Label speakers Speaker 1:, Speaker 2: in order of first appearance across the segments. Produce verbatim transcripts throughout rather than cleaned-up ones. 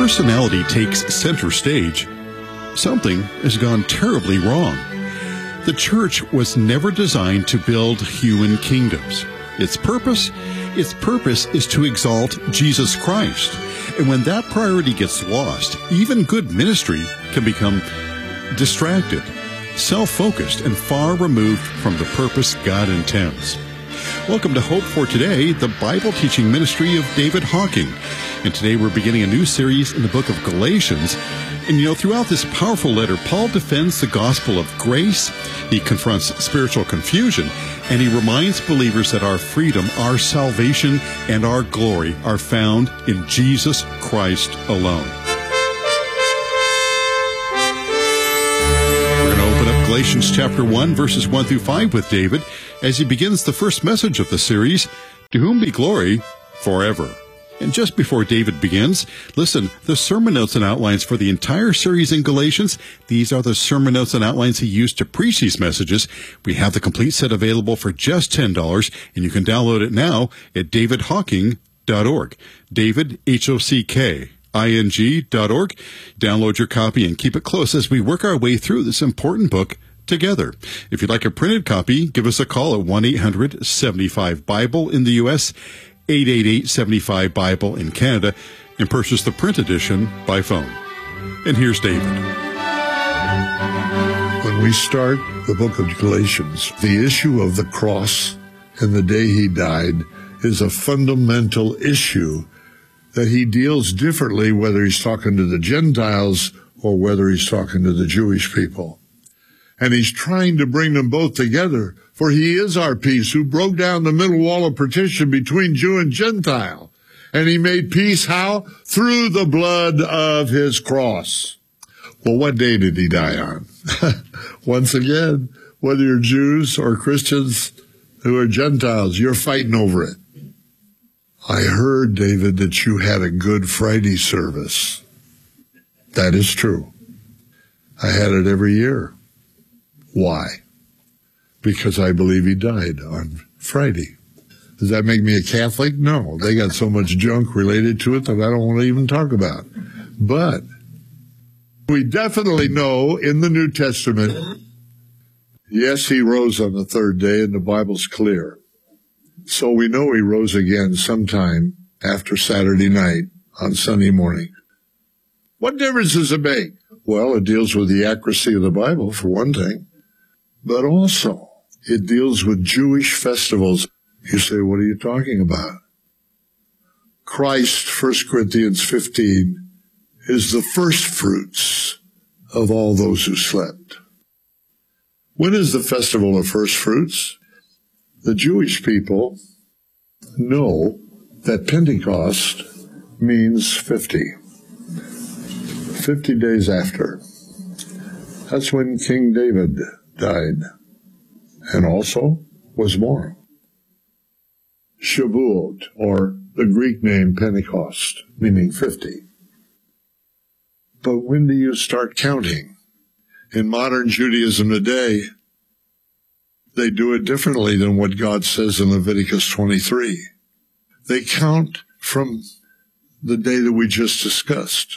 Speaker 1: personality takes center stage, something has gone terribly wrong. The church was never designed to build human kingdoms. Its purpose? Its purpose is to exalt Jesus Christ. And when that priority gets lost, even good ministry can become distracted, self-focused, and far removed from the purpose God intends. Welcome to Hope for Today, the Bible teaching ministry of David Hocking. And today we're beginning a new series in the book of Galatians. And you know, throughout this powerful letter, Paul defends the gospel of grace, he confronts spiritual confusion, and he reminds believers that our freedom, our salvation, and our glory are found in Jesus Christ alone. We're going to open up Galatians chapter one, verses one through five with David, as he begins the first message of the series, To Whom Be Glory Forever. And just before David begins, listen, the sermon notes and outlines for the entire series in Galatians, these are the sermon notes and outlines he used to preach these messages. We have the complete set available for just ten dollars, and you can download it now at david hocking dot org. David, H O C K I N G dot org. Download your copy and keep it close as we work our way through this important book together. If you'd like a printed copy, give us a call at one eight hundred seven five Bible in the U S, eight eight eight seven five Bible in Canada, and purchase the print edition by phone. And here's David.
Speaker 2: When we start the book of Galatians, the issue of the cross and the day he died is a fundamental issue that he deals differently whether he's talking to the Gentiles or whether he's talking to the Jewish people. And he's trying to bring them both together, for he is our peace, who broke down the middle wall of partition between Jew and Gentile. And he made peace how? Through the blood of his cross. Well, what day did he die on? Once again, whether you're Jews or Christians who are Gentiles, you're fighting over it. I heard, David, that you had a Good Friday service. That is true. I had it every year. Why? Because I believe he died on Friday. Does that make me a Catholic? No. They got so much junk related to it that I don't want to even talk about. But we definitely know in the New Testament, yes, he rose on the third day, and the Bible's clear. So we know he rose again sometime after Saturday night on Sunday morning. What difference does it make? Well, it deals with the accuracy of the Bible, for one thing. But also, it deals with Jewish festivals. You say, what are you talking about? Christ, First Corinthians fifteen, is the first fruits of all those who slept. When is the festival of first fruits? The Jewish people know that Pentecost means fifty. Fifty days after. That's when King David died, and also was born. Shavuot, or the Greek name Pentecost, meaning fifty. But when do you start counting? In modern Judaism today, they do it differently than what God says in Leviticus twenty-three. They count from the day that we just discussed.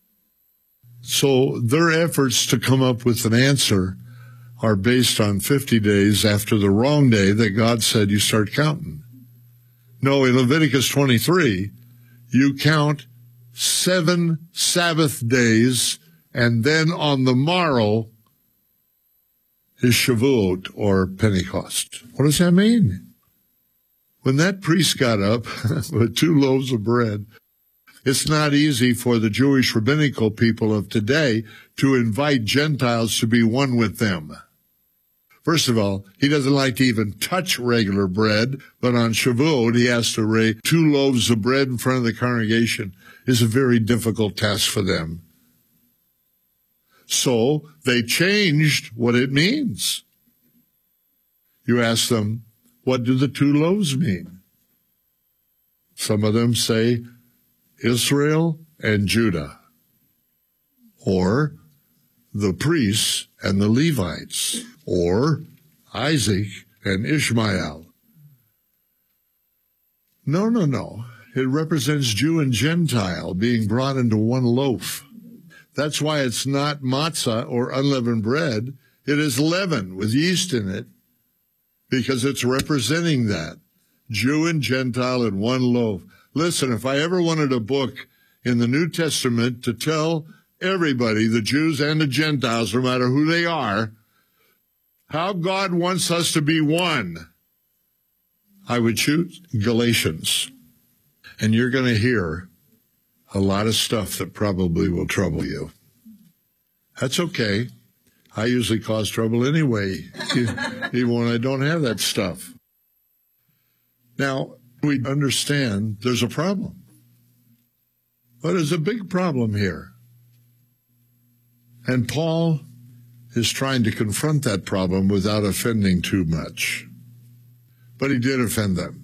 Speaker 2: So their efforts to come up with an answer are based on fifty days after the wrong day that God said you start counting. No, in Leviticus twenty-three, you count seven Sabbath days, and then on the morrow is Shavuot, or Pentecost. What does that mean? When that priest got up with two loaves of bread, it's not easy for the Jewish rabbinical people of today to invite Gentiles to be one with them. First of all, he doesn't like to even touch regular bread, but on Shavuot, he has to lay two loaves of bread in front of the congregation. It's a very difficult task for them. So they changed what it means. You ask them, what do the two loaves mean? Some of them say Israel and Judah, or the priests and the Levites, or Isaac and Ishmael. No, no, no. It represents Jew and Gentile being brought into one loaf. That's why it's not matzah or unleavened bread. It is leaven with yeast in it, because it's representing that. Jew and Gentile in one loaf. Listen, if I ever wanted a book in the New Testament to tell everybody, the Jews and the Gentiles, no matter who they are, how God wants us to be one, I would choose Galatians. And you're going to hear a lot of stuff that probably will trouble you. That's okay. I usually cause trouble anyway, even when I don't have that stuff. Now, we understand there's a problem. But there's a big problem here. And Paul is trying to confront that problem without offending too much. But he did offend them.